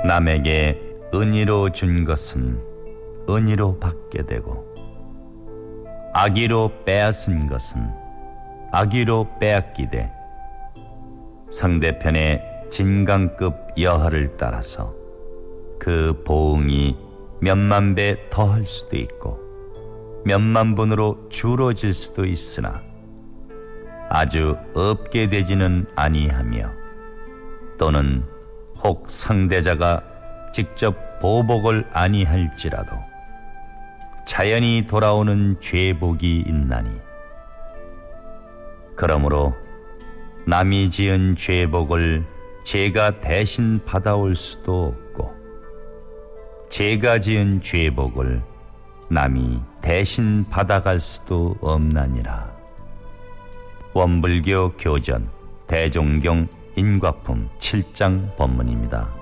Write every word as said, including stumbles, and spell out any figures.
남에게 은희로 준 것은 은희로 받게 되고 악의로 빼앗은 것은 악의로 빼앗기되 상대편의 진강급 여하를 따라서 그 보응이 몇만 배 더할 수도 있고 몇만 분으로 줄어질 수도 있으나 아주 없게 되지는 아니하며 또는 혹 상대자가 직접 보복을 아니할지라도 자연히 돌아오는 죄복이 있나니 그러므로 남이 지은 죄복을 제가 대신 받아올 수도 없고 제가 지은 죄복을 남이 대신 받아갈 수도 없나니라. 원불교 교전 대종경 인과품 칠 장 법문입니다.